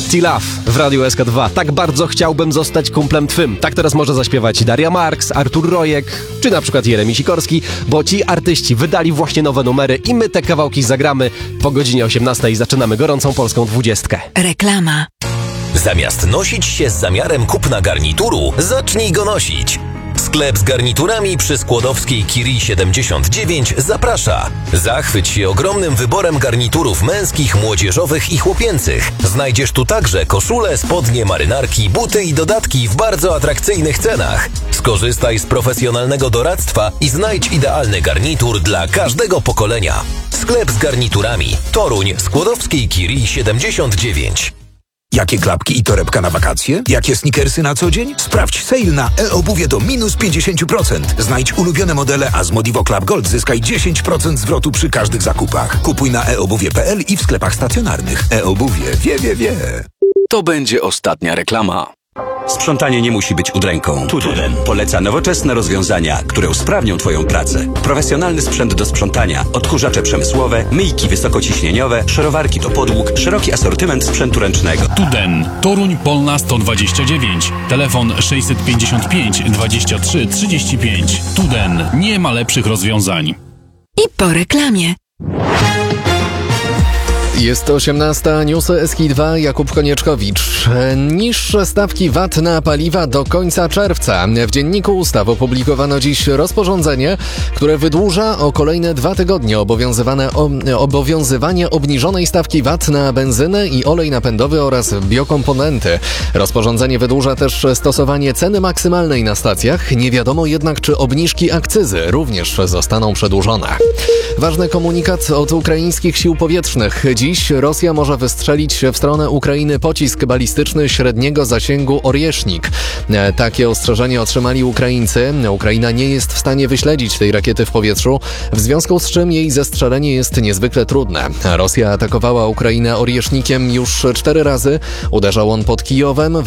Dirty Love w Radiu SK2. Tak bardzo chciałbym zostać kumplem twym. Tak teraz może zaśpiewać Daria Marks, Artur Rojek, czy na przykład Jeremi Sikorski, bo ci artyści wydali właśnie nowe numery i my te kawałki zagramy po godzinie 18 i zaczynamy gorącą polską 20. Reklama. Zamiast nosić się z zamiarem kupna garnituru, zacznij go nosić. Sklep z garniturami przy Skłodowskiej Curie 79 zaprasza. Zachwyć się ogromnym wyborem garniturów męskich, młodzieżowych i chłopięcych. Znajdziesz tu także koszule, spodnie, marynarki, buty i dodatki w bardzo atrakcyjnych cenach. Skorzystaj z profesjonalnego doradztwa i znajdź idealny garnitur dla każdego pokolenia. Sklep z garniturami. Toruń, Skłodowskiej Curie 79. Jakie klapki i torebka na wakacje? Jakie sneakersy na co dzień? Sprawdź sale na e-obuwie do minus 50%. Znajdź ulubione modele, a z Modivo Club Gold zyskaj 10% zwrotu przy każdych zakupach. Kupuj na eobuwie.pl i w sklepach stacjonarnych. E-obuwie. Wie. To będzie ostatnia reklama. Sprzątanie nie musi być udręką. Tuden poleca nowoczesne rozwiązania, które usprawnią Twoją pracę. Profesjonalny sprzęt do sprzątania, odkurzacze przemysłowe, myjki wysokociśnieniowe, szorowarki do podłóg, szeroki asortyment sprzętu ręcznego. Tuden. Toruń Polna 129. Telefon 655 23 35. Tuden. Nie ma lepszych rozwiązań. I po reklamie. Jest 18, newsy SK2, Jakub Konieczkowicz. Niższe stawki VAT na paliwa do końca czerwca. W Dzienniku Ustaw opublikowano dziś rozporządzenie, które wydłuża o kolejne 2 tygodnie obowiązywanie obniżonej stawki VAT na benzynę i olej napędowy oraz biokomponenty. Rozporządzenie wydłuża też stosowanie ceny maksymalnej na stacjach. Nie wiadomo jednak, czy obniżki akcyzy również zostaną przedłużone. Ważny komunikat od ukraińskich sił powietrznych. Dziś Rosja może wystrzelić w stronę Ukrainy pocisk balistyczny średniego zasięgu Oriesznik. Takie ostrzeżenie otrzymali Ukraińcy. Ukraina nie jest w stanie wyśledzić tej rakiety w powietrzu, w związku z czym jej zestrzelenie jest niezwykle trudne. Rosja atakowała Ukrainę Oriesznikiem już 4 razy. Uderzał on pod Kijowem.